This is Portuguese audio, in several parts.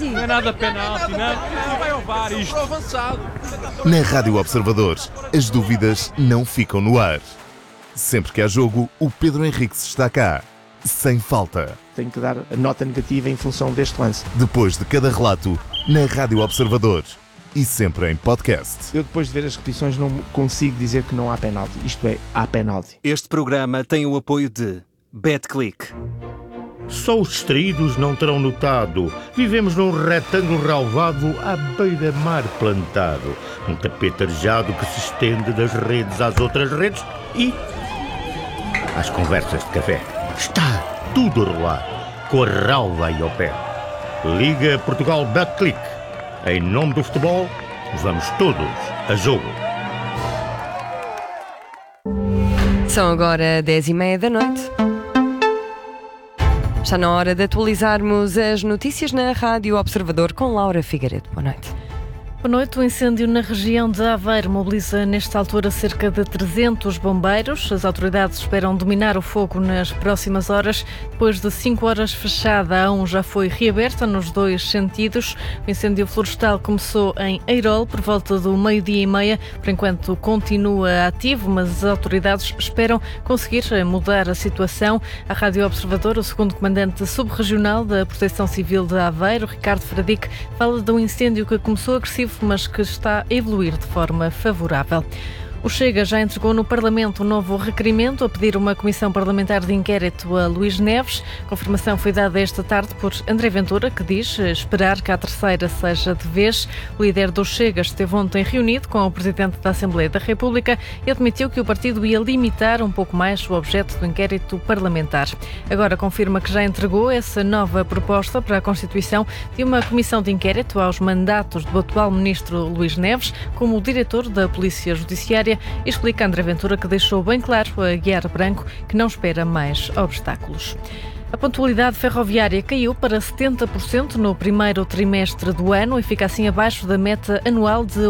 penalti. Não é nada penalti, não vai ao VAR isto. Avançado. Na Rádio Observador, as dúvidas não ficam no ar. Sempre que há jogo, o Pedro Henriques está cá, sem falta. Tenho que dar a nota negativa em função deste lance. Depois de cada relato, na Rádio Observador e sempre em podcast. Eu, depois de ver as repetições, não consigo dizer que não há penalti. Isto é, há penalti. Este programa tem o apoio de BetClick. Só os distraídos não terão notado. Vivemos num retângulo relvado à beira-mar plantado. Um tapete arejado que se estende das redes às outras redes e às conversas de café. Está tudo a rolar, com a relva aí ao pé. Liga Portugal BetClick. Em nome do futebol, vamos todos a jogo. São agora 10h30 da noite. Está na hora de atualizarmos as notícias na Rádio Observador com Laura Figueiredo. Boa noite. Boa noite. O incêndio na região de Aveiro mobiliza nesta altura cerca de 300 bombeiros. As autoridades esperam dominar o fogo nas próximas horas. Depois de 5 horas fechada, a A1 já foi reaberta nos 2 sentidos. O incêndio florestal começou em Eirol por volta do 12:30. Por enquanto continua ativo, mas as autoridades esperam conseguir mudar a situação. A Rádio Observador, o segundo comandante subregional da Proteção Civil de Aveiro, Ricardo Fradique, fala de um incêndio que começou agressivo, mas que está a evoluir de forma favorável. O Chega já entregou no Parlamento um novo requerimento a pedir uma comissão parlamentar de inquérito a Luís Neves. A confirmação foi dada esta tarde por André Ventura, que diz esperar que a terceira seja de vez. O líder do Chega esteve ontem reunido com o Presidente da Assembleia da República e admitiu que o partido ia limitar um pouco mais o objeto do inquérito parlamentar. Agora confirma que já entregou essa nova proposta para a constituição de uma comissão de inquérito aos mandatos do atual Ministro Luís Neves como diretor da Polícia Judiciária. Explica André Ventura, que deixou bem claro a Guiar Branco que não espera mais obstáculos. A pontualidade ferroviária caiu para 70% no primeiro trimestre do ano e fica assim abaixo da meta anual de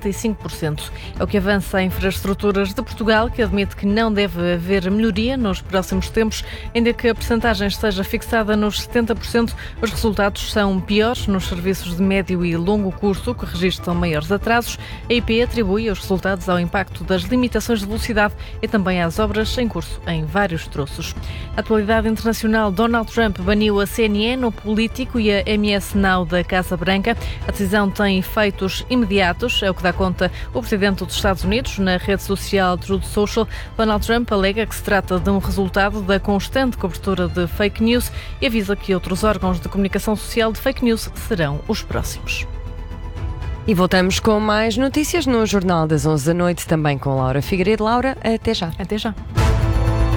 85%. É o que avança a Infraestruturas de Portugal, que admite que não deve haver melhoria nos próximos tempos, ainda que a percentagem esteja fixada nos 70%. Os resultados são piores nos serviços de médio e longo curso, que registram maiores atrasos. A IP atribui os resultados ao impacto das limitações de velocidade e também às obras em curso em vários troços. A atualidade internacional: Donald Trump baniu a CNN, o político, e a MS Now da Casa Branca. A decisão tem efeitos imediatos, é o que dá conta o presidente dos Estados Unidos na rede social Truth Social. Donald Trump alega que se trata de um resultado da constante cobertura de fake news e avisa que outros órgãos de comunicação social de fake news serão os próximos. E voltamos com mais notícias no Jornal das 11 da noite, também com Laura Figueiredo. Laura, até já. Até já.